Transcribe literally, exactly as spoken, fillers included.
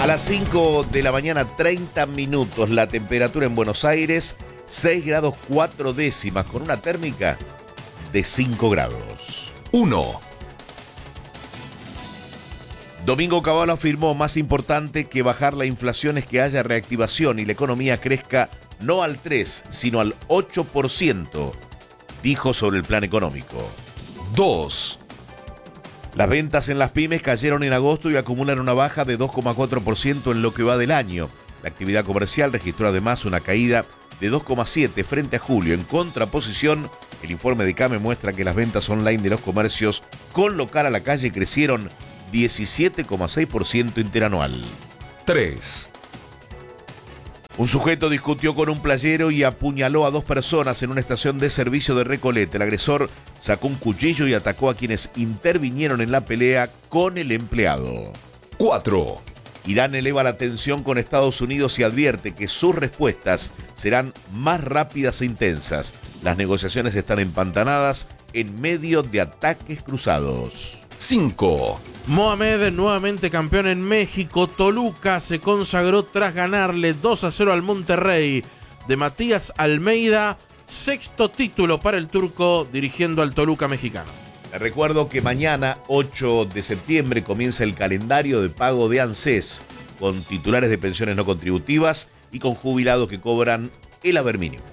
A las cinco de la mañana, treinta minutos, la temperatura en Buenos Aires, seis grados cuatro décimas, con una térmica de cinco grados. uno. Domingo Cavallo afirmó: más importante que bajar la inflación es que haya reactivación y la economía crezca no al tres, sino al ocho por ciento, dijo sobre el plan económico. dos. Las ventas en las pymes cayeron en agosto y acumulan una baja de dos coma cuatro por ciento en lo que va del año. La actividad comercial registró además una caída de dos coma siete por ciento frente a julio. En contraposición, el informe de CAME muestra que las ventas online de los comercios con local a la calle crecieron diecisiete coma seis por ciento interanual. tres. Un sujeto discutió con un playero y apuñaló a dos personas en una estación de servicio de Recoleta. El agresor sacó un cuchillo y atacó a quienes intervinieron en la pelea con el empleado. cuatro. Irán eleva la tensión con Estados Unidos y advierte que sus respuestas serán más rápidas e intensas. Las negociaciones están empantanadas en medio de ataques cruzados. cinco. Mohamed, nuevamente campeón en México. Toluca se consagró tras ganarle dos a cero al Monterrey de Matías Almeida. Sexto título para el turco dirigiendo al Toluca mexicano. Les recuerdo que mañana, ocho de septiembre, comienza el calendario de pago de ANSES con titulares de pensiones no contributivas y con jubilados que cobran el haber mínimo.